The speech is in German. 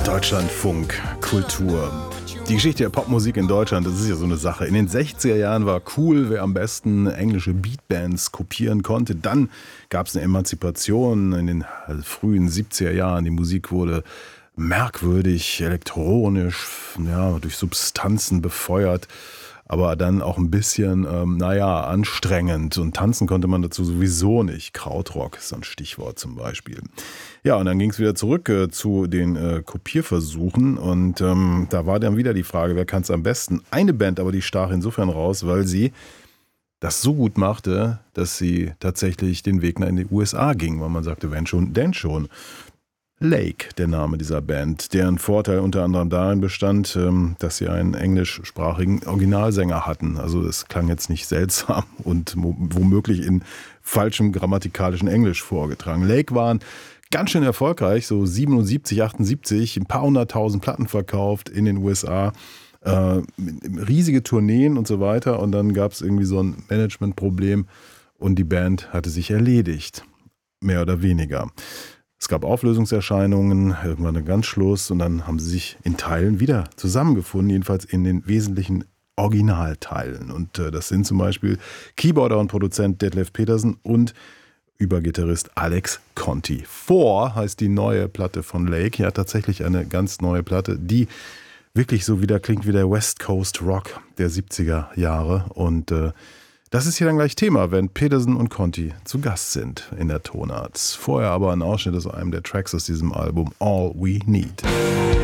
Deutschlandfunk Kultur. Die Geschichte der Popmusik in Deutschland, das ist ja so eine Sache. In den 60er Jahren war cool, wer am besten englische Beatbands kopieren konnte. Dann gab es eine Emanzipation in den frühen 70er Jahren. Die Musik wurde merkwürdig, elektronisch, ja, durch Substanzen befeuert. Aber dann auch ein bisschen, anstrengend. Und tanzen konnte man dazu sowieso nicht. Krautrock ist so ein Stichwort zum Beispiel. Ja, und dann ging es wieder zurück zu den Kopierversuchen. Und da war dann wieder die Frage, wer kann es am besten? Eine Band aber, die stach insofern raus, weil sie das so gut machte, dass sie tatsächlich den Weg in die USA ging. Weil man sagte, wenn schon, denn schon. Lake, der Name dieser Band, deren Vorteil unter anderem darin bestand, dass sie einen englischsprachigen Originalsänger hatten. Also es klang jetzt nicht seltsam und womöglich in falschem grammatikalischen Englisch vorgetragen. Lake waren ganz schön erfolgreich, so 77, 78, ein paar 100.000 Platten verkauft in den USA, riesige Tourneen und so weiter. Und dann gab es irgendwie so ein Managementproblem und die Band hatte sich erledigt, mehr oder weniger. Es gab Auflösungserscheinungen, irgendwann ein ganz Schluss und dann haben sie sich in Teilen wieder zusammengefunden, jedenfalls in den wesentlichen Originalteilen. Und das sind zum Beispiel Keyboarder und Produzent Detlef Petersen und Übergitarrist Alex Conti. 4 heißt die neue Platte von Lake, ja tatsächlich eine ganz neue Platte, die wirklich so wieder klingt wie der West Coast Rock der 70er Jahre und das ist hier dann gleich Thema, wenn Petersen und Conti zu Gast sind in der Tonart. Vorher aber ein Ausschnitt aus einem der Tracks aus diesem Album All We Need.